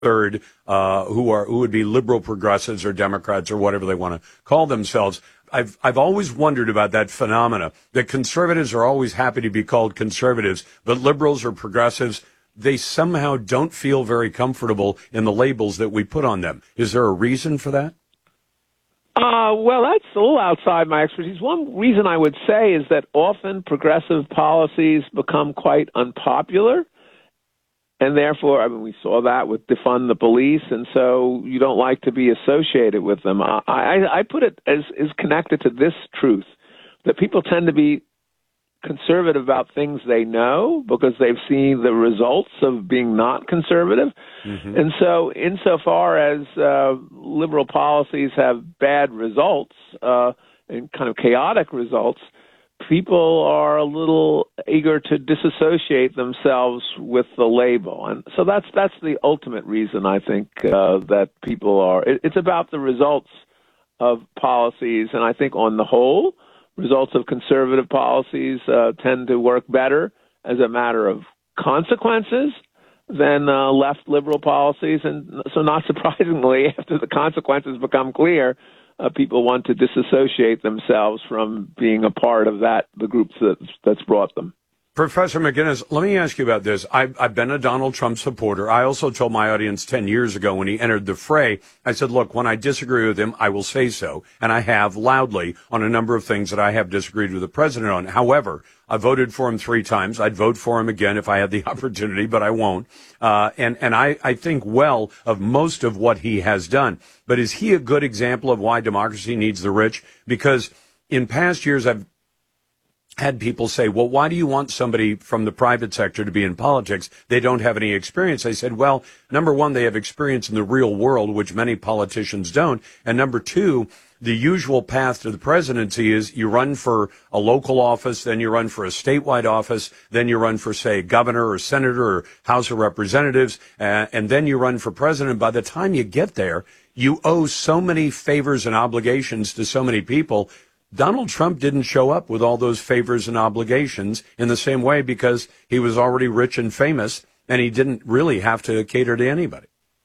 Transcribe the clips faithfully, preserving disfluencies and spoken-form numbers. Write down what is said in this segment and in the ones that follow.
third uh, who are who would be liberal progressives or Democrats or whatever they want to call themselves. I've I've always wondered about that phenomena that conservatives are always happy to be called conservatives, but liberals or progressives, they somehow don't feel very comfortable in the labels that we put on them. Is there a reason for that? Uh, well, that's a little outside my expertise. One reason I would say is that often progressive policies become quite unpopular. And therefore, I mean, we saw that with defund the police, and so you don't like to be associated with them. I, I, I put it as is connected to this truth, that people tend to be conservative about things they know because they've seen the results of being not conservative. Mm-hmm. And so insofar as uh, liberal policies have bad results uh, and kind of chaotic results, people are a little eager to disassociate themselves with the label. And so that's that's the ultimate reason, I think, uh, that people are. It, it's about the results of policies, and I think on the whole, results of conservative policies uh, tend to work better as a matter of consequences than uh, left liberal policies. And so not surprisingly, after the consequences become clear, Uh, people want to disassociate themselves from being a part of that, the group that's, that's brought them. Professor McInnes, let me ask you about this. I've, I've been a Donald Trump supporter. I also told my audience ten years ago when he entered the fray, I said, look, when I disagree with him, I will say so. And I have loudly on a number of things that I have disagreed with the president on. However, I voted for him three times. I'd vote for him again if I had the opportunity, but I won't. Uh, and, and I, I think well of most of what he has done. But is he a good example of why democracy needs the rich? Because in past years, I've had people say, well, why do you want somebody from the private sector to be in politics? They don't have any experience. I said, well, number one, they have experience in the real world, which many politicians don't. And number two, the usual path to the presidency is you run for a local office, then you run for a statewide office, then you run for, say, governor or senator or House of Representatives, uh, and then you run for president. By the time you get there, you owe so many favors and obligations to so many people. Donald Trump didn't show up with all those favors and obligations in the same way because he was already rich and famous, and he didn't really have to cater to anybody.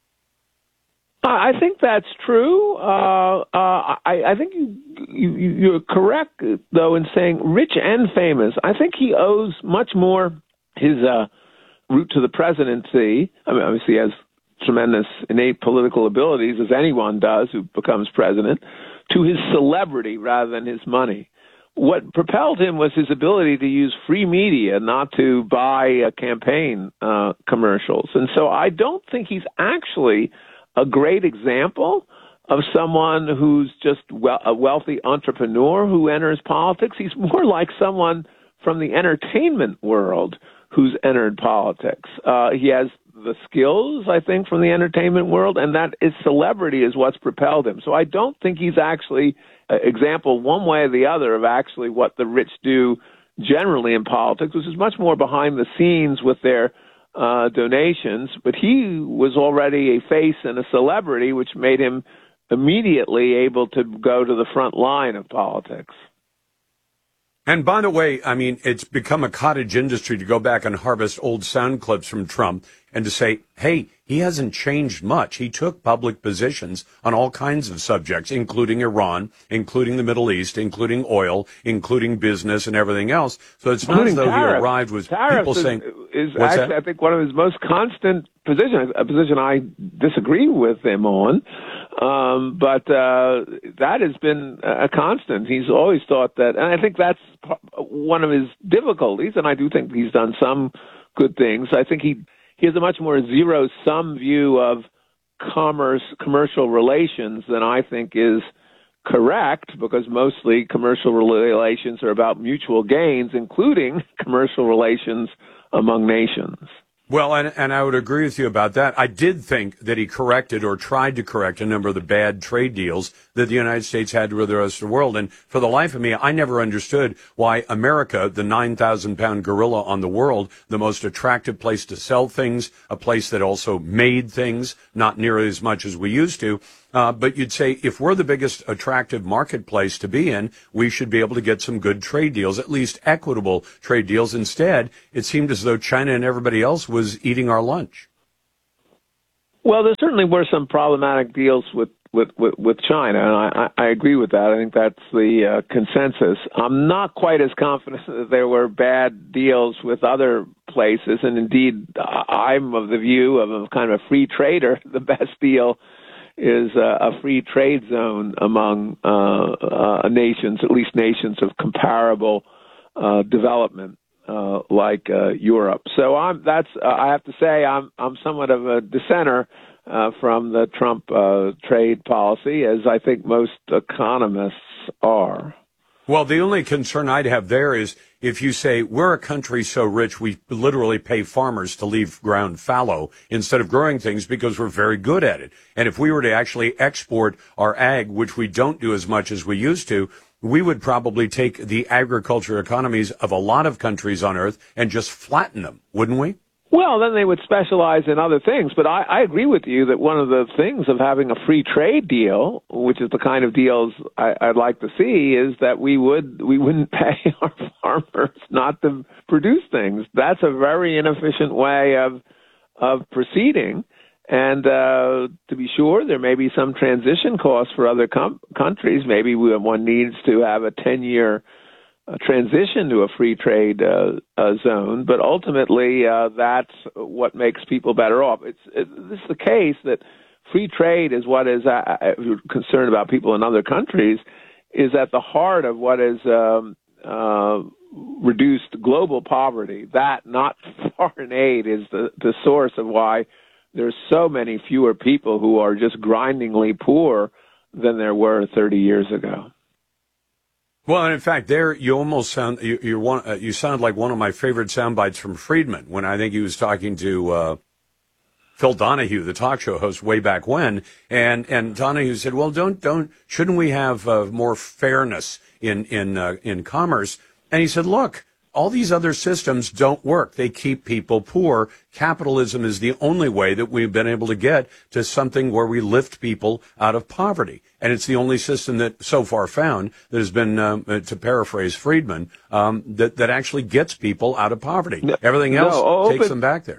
I think that's true. Uh, uh, I, I think you, you, you're correct, though, in saying rich and famous. I think he owes much more his uh, route to the presidency. I mean, obviously, he has tremendous innate political abilities, as anyone does who becomes president, to his celebrity rather than his money. What propelled him was his ability to use free media, not to buy uh, campaign uh, commercials. And so I don't think he's actually a great example of someone who's just well, a wealthy entrepreneur who enters politics. He's more like someone from the entertainment world who's entered politics. Uh, he has the skills, I think, from the entertainment world, and that is celebrity is what's propelled him. So I don't think he's actually an example one way or the other of actually what the rich do generally in politics, which is much more behind the scenes with their uh, donations. But he was already a face and a celebrity, which made him immediately able to go to the front line of politics. And by the way, I mean, it's become a cottage industry to go back and harvest old sound clips from Trump and to say, hey, he hasn't changed much. He took public positions on all kinds of subjects, including Iran, including the Middle East, including oil, including business and everything else. So it's not as though he arrived with people is, saying, is what's actually, that? I think, one of his most constant positions, a position I disagree with him on. Um, but uh, that has been a constant. He's always thought that, and I think that's one of his difficulties, and I do think he's done some good things. I think he he has a much more zero-sum view of commerce, commercial relations than I think is correct, because mostly commercial relations are about mutual gains, including commercial relations among nations. Well, and, and I would agree with you about that. I did think that he corrected or tried to correct a number of the bad trade deals that the United States had with the rest of the world. And for the life of me, I never understood why America, the nine thousand pound gorilla on the world, the most attractive place to sell things, a place that also made things, not nearly as much as we used to. Uh, but you'd say if we're the biggest attractive marketplace to be in, we should be able to get some good trade deals, at least equitable trade deals. Instead, it seemed as though China and everybody else was eating our lunch. Well, there certainly were some problematic deals with, with, with, with China, and I, I agree with that. I think that's the uh, consensus. I'm not quite as confident that there were bad deals with other places, and indeed, I'm of the view of a kind of a free trader. The best deal is uh, a free trade zone among uh, uh, nations, at least nations of comparable uh, development. Uh, like uh, Europe, so I'm. That's. Uh, I have to say, I'm. I'm somewhat of a dissenter uh, from the Trump uh, trade policy, as I think most economists are. Well, the only concern I'd have there is if you say we're a country so rich we literally pay farmers to leave ground fallow instead of growing things because we're very good at it. And if we were to actually export our ag, which we don't do as much as we used to, we would probably take the agriculture economies of a lot of countries on Earth and just flatten them, wouldn't we? Well, then they would specialize in other things. But I, I agree with you that one of the things of having a free trade deal, which is the kind of deals I, I'd like to see, is that we would we wouldn't pay our farmers not to produce things. That's a very inefficient way of of proceeding. And uh, to be sure, there may be some transition costs for other com- countries. Maybe we, one needs to have a ten-year uh, transition to a free trade uh, uh, zone. But ultimately, uh, that's what makes people better off. It's it, this is the case that free trade is what is, uh, if you're concerned about people in other countries, is at the heart of what is um, uh, reduced global poverty. That, not foreign aid, is the, the source of why there's so many fewer people who are just grindingly poor than there were thirty years ago. Well, and in fact, there you almost sound you you're one, uh, you sound like one of my favorite sound bites from Friedman when I think he was talking to uh, Phil Donahue, the talk show host, way back when, and and Donahue said, "Well, don't don't shouldn't we have uh, more fairness in in uh, in commerce?" And he said, "Look, all these other systems don't work. They keep people poor. Capitalism is the only way that we've been able to get to something where we lift people out of poverty. And it's the only system that so far found that has been, um, to paraphrase Friedman, um, that, that actually gets people out of poverty. No, Everything else no, open, takes them back there."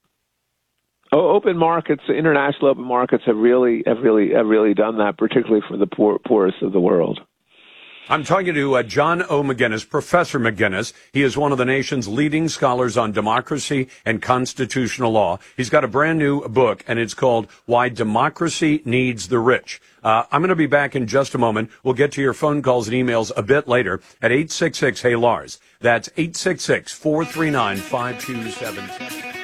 Open markets, international open markets have really, have really, have really done that, particularly for the poor, poorest of the world. I'm talking to uh, John O. McGinnis, Professor McGinnis. He is one of the nation's leading scholars on democracy and constitutional law. He's got a brand new book, and it's called Why Democracy Needs the Rich. Uh, I'm going to be back in just a moment. We'll get to your phone calls and emails a bit later at eight six six, hey Lars. That's eight six six, four three nine, five two seven six.